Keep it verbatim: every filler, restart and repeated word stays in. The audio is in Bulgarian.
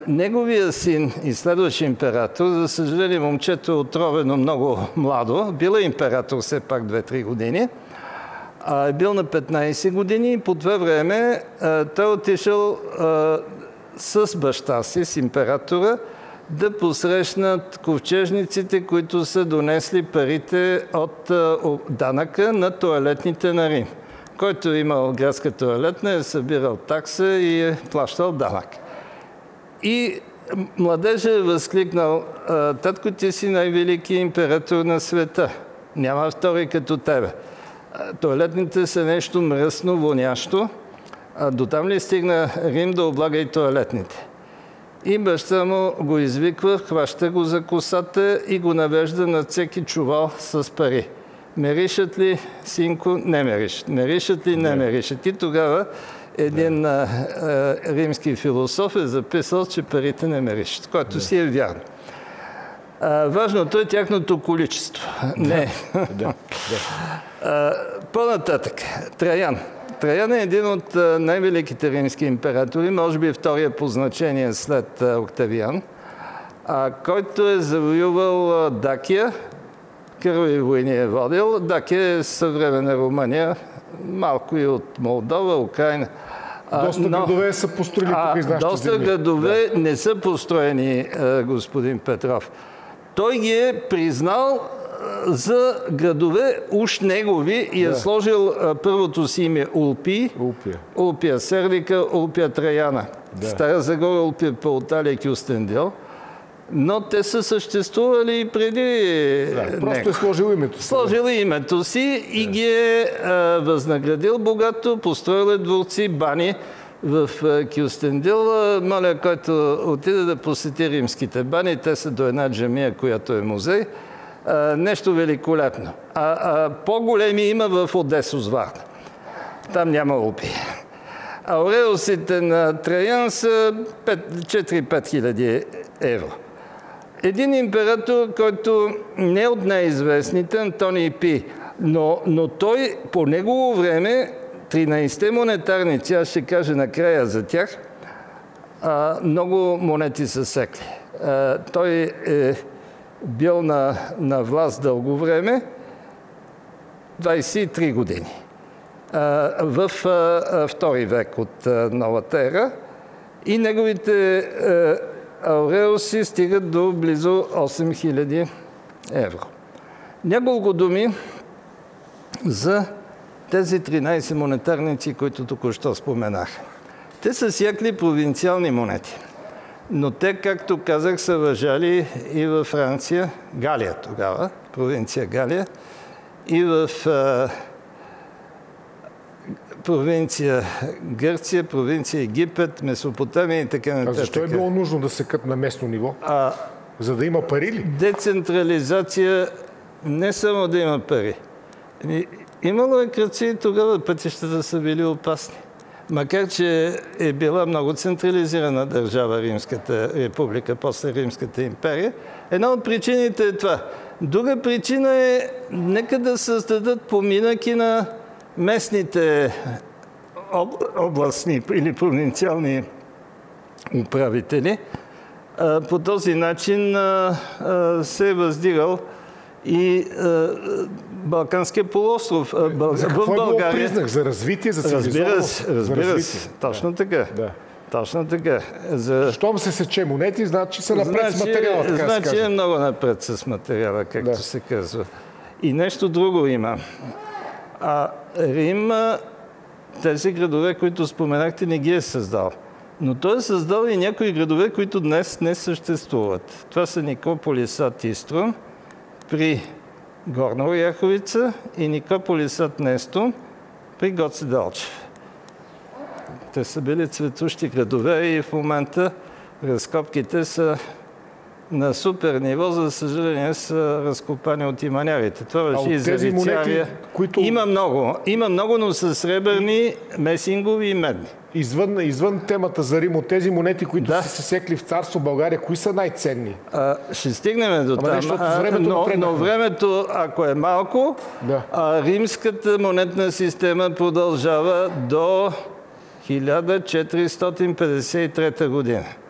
Неговия син и следващ император, за съжаление момчето е отровено много младо, бил е император все пак две-три години, а е бил на петнайсет години и по това време а, той отишъл а, с баща си, с императора, да посрещнат ковчежниците, които са донесли парите от а, данъка на тоалетните на Рим. Който е имал градска тоалетна, е събирал такса и е плащал данък. И младежът е възкликнал: татко, ти си най-велики император на света. Няма втори като тебе. Тоалетните са нещо мръсно, вонящо. А до там ли стигна Рим да облага и тоалетните? И баща му го извиква, хваща го за косата и го навежда на всеки чувал с пари. Меришат ли, синко? Не меришат. Меришат ли? Не меришат. И тогава един а, а, римски философ е записал, че парите не меришат, което да. си е вярно. А, важното е тяхното количество. Да. Не. Да. Да. По-нататък. Траян. Траян е един от най-великите римски императори, може би втория по значение след Октавиан, а, който е завоювал Дакия, кървави войни е водил. Дакия е съвременна Румъния, малко и от Молдова, Украина. Доста но, градове са построени тук из нашите Доста земли. градове да. не са построени, господин Петров. Той ги е признал за градове уж негови и е да. сложил първото си име Улпий. Улпия. Улпия Сердика, Улпия Траяна. Да. Стара Загора, Улпия Пауталия, Кюстендил. Но те са съществували и преди да, просто е сложил името си. Сложил е името си и да. ги е а, възнаградил богато, построил е дворци, бани в а, Кюстендил. Моля, който отиде да посети римските бани, те са до една джамия, която е музей. А, нещо великолепно. А, а по-големи има в Одесо с Варна. Там няма Улпи. Ауреусите на Траян са четири-пет хиляди евро. Един император, който не е от най-известните, Антоний Пий, но, но той по негово време, тринайсетте монетарници, аз ще кажа накрая за тях, а, много монети са секли. А, той е бил на, на власт дълго време, двайсет и три години, а, в а, втори век от а, новата ера, и неговите а, ауреуси стигат до близо осем хиляди евро. Няколко думи за тези тринайсет монетарници, които току-що споменах. Те са сякли провинциални монети, но те, както казах, са въжали и във Франция, Галия тогава, провинция Галия, и в а, провинция Гърция, провинция Египет, Месопотамия и така нататък. А защо е било нужно да се кът на местно ниво? А, За да има пари ли? Децентрализация, не само да има пари. Имало е кръци и тогава пътищата са били опасни. Макар че е била много централизирана държава Римската република, после Римската империя. Една от причините е това. Друга причина е, нека да създадат поминъки на местните областни или провинциални управители. По този начин се е въздигал и Балканския полуостров. За какво е било признак? За развитие, за цивилизованост? Разбира се, разбира се. Точно така. Да. Точно така. За... Щом се сече монети, значи са напред значи, с материала, така значи се каже. е много напред с материала, както да. се казва. И нещо друго има. А Рим, тези градове, които споменахте, не ги е създал. Но той е създал и някои градове, които днес не съществуват. Това са Никополис ад Иструм при Горна Оряховица и Никополис ад Нестум при Гоце Делчев. Те са били цветущи градове и в момента разкопките са на супер ниво, за съжаление са разкопани от иманярите. Това беше и за Вицария. Които... Има много. Има много, но са сребърни, месингови и медни. Извън, извън темата за Рим, от тези монети, които да. са се секли в царство България, кои са най-ценни? А, ще стигнем до там. Не, а, времето но, но времето, ако е малко, да. а, римската монетна система продължава до хиляда четиристотин петдесет и трета година.